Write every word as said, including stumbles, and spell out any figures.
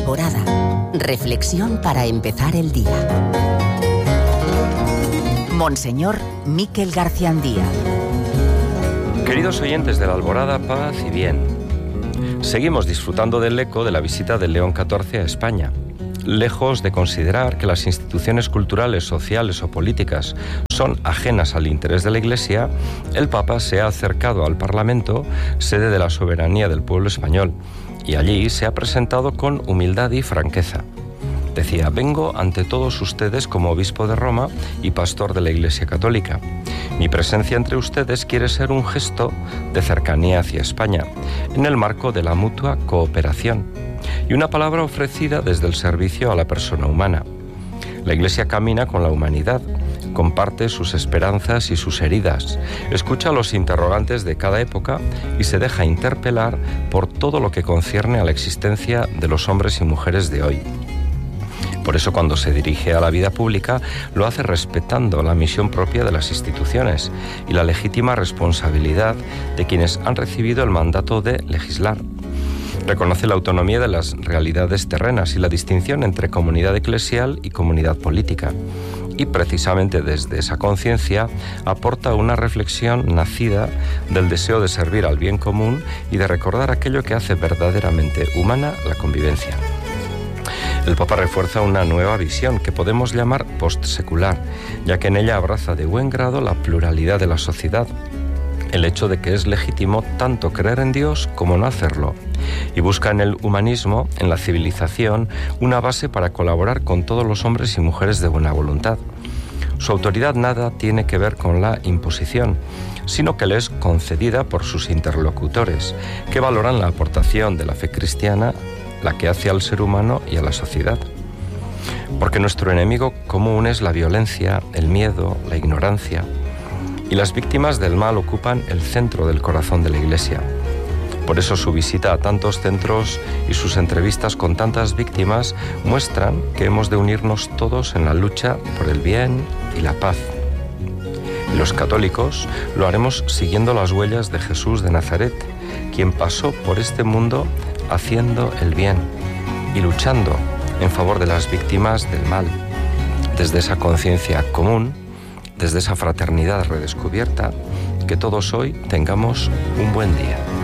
Alborada. Reflexión para empezar el día. Monseñor Miquel Garciandía. Queridos oyentes de la Alborada, paz y bien. Seguimos disfrutando del eco de la visita de León catorce a España. Lejos de considerar que las instituciones culturales, sociales o políticas son ajenas al interés de la Iglesia, el Papa se ha acercado al Parlamento, sede de la soberanía del pueblo español, y allí se ha presentado con humildad y franqueza. Decía: vengo ante todos ustedes como obispo de Roma y pastor de la Iglesia Católica. Mi presencia entre ustedes quiere ser un gesto de cercanía hacia España, en el marco de la mutua cooperación, y una palabra ofrecida desde el servicio a la persona humana. La Iglesia camina con la humanidad, comparte sus esperanzas y sus heridas, escucha los interrogantes de cada época y se deja interpelar por todo lo que concierne a la existencia de los hombres y mujeres de hoy. Por eso, cuando se dirige a la vida pública, lo hace respetando la misión propia de las instituciones y la legítima responsabilidad de quienes han recibido el mandato de legislar. Reconoce la autonomía de las realidades terrenas y la distinción entre comunidad eclesial y comunidad política. Y precisamente desde esa conciencia aporta una reflexión nacida del deseo de servir al bien común y de recordar aquello que hace verdaderamente humana la convivencia. El Papa refuerza una nueva visión que podemos llamar postsecular, ya que en ella abraza de buen grado la pluralidad de la sociedad, el hecho de que es legítimo tanto creer en Dios como no hacerlo, y busca en el humanismo, en la civilización, una base para colaborar con todos los hombres y mujeres de buena voluntad. Su autoridad nada tiene que ver con la imposición, sino que le es concedida por sus interlocutores, que valoran la aportación de la fe cristiana, la que hace al ser humano y a la sociedad. Porque nuestro enemigo común es la violencia, el miedo, la ignorancia, y las víctimas del mal ocupan el centro del corazón de la Iglesia. Por eso su visita a tantos centros y sus entrevistas con tantas víctimas muestran que hemos de unirnos todos en la lucha por el bien y la paz. Y los católicos lo haremos siguiendo las huellas de Jesús de Nazaret, quien pasó por este mundo haciendo el bien y luchando en favor de las víctimas del mal. Desde esa conciencia común, desde esa fraternidad redescubierta, que todos hoy tengamos un buen día.